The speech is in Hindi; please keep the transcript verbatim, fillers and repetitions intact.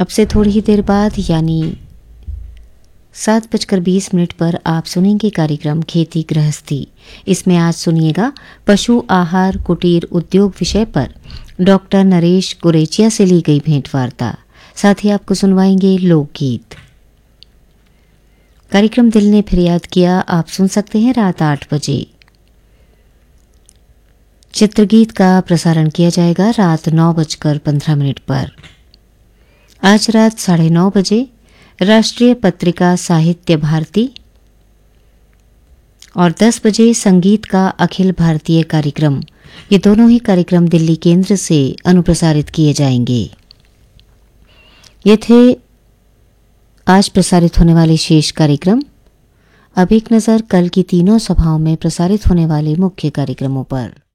अब से थोड़ी ही देर बाद यानी सात बजकर बीस मिनट पर आप सुनेंगे कार्यक्रम खेती गृहस्थी। इसमें आज सुनिएगा पशु आहार कुटीर उद्योग विषय पर डॉक्टर नरेश गुरेचिया से ली गई भेंटवार्ता। साथ ही आपको सुनवाएंगे लोकगीत। कार्यक्रम दिल ने फिर याद किया आप सुन सकते हैं रात आठ बजे। चित्रगीत का प्रसारण किया जाएगा रात नौ बजकर पंद्रह मिनट पर। आज रात साढ़े नौ बजे राष्ट्रीय पत्रिका साहित्य भारती और दस बजे संगीत का अखिल भारतीय कार्यक्रम, ये दोनों ही कार्यक्रम दिल्ली केंद्र से अनुप्रसारित किए जाएंगे। ये थे आज प्रसारित होने वाले शेष कार्यक्रम। अब एक नज़र कल की तीनों सभाओं में प्रसारित होने वाले मुख्य कार्यक्रमों पर।